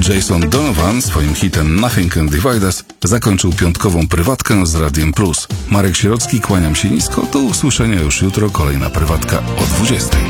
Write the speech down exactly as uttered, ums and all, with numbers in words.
Jason Donovan swoim hitem Nothing Can Divide Us zakończył piątkową prywatkę z Radiem Plus. Marek Sierocki, kłaniam się nisko, do usłyszenia już jutro, kolejna prywatka o dwudziestej.